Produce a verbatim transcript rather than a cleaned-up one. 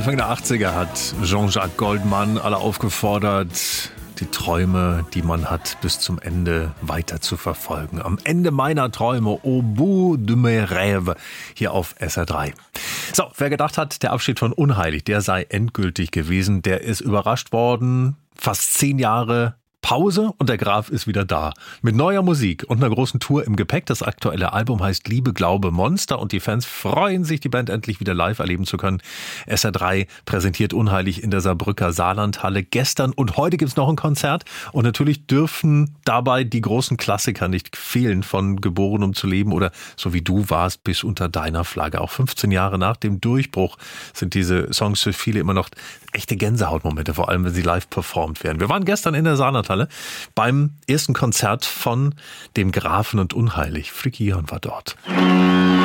Anfang der achtziger hat Jean-Jacques Goldman alle aufgefordert, die Träume, die man hat, bis zum Ende weiter zu verfolgen. Am Ende meiner Träume, au bout de mes rêves, hier auf S R drei. So, wer gedacht hat, der Abschied von Unheilig, der sei endgültig gewesen, der ist überrascht worden. Fast zehn Jahre Pause und der Graf ist wieder da. Mit neuer Musik und einer großen Tour im Gepäck. Das aktuelle Album heißt Liebe, Glaube, Monster und die Fans freuen sich, die Band endlich wieder live erleben zu können. S R drei präsentiert Unheilig in der Saarbrücker Saarlandhalle gestern und heute gibt's noch ein Konzert. Und natürlich dürfen dabei die großen Klassiker nicht fehlen, von Geboren um zu leben oder So wie du warst bis unter deiner Flagge. Auch fünfzehn Jahre nach dem Durchbruch sind diese Songs für viele immer noch echte Gänsehautmomente, vor allem wenn sie live performt werden. Wir waren gestern in der Saarlandhalle beim ersten Konzert von dem Grafen und Unheilig. Fricke Jörn war dort.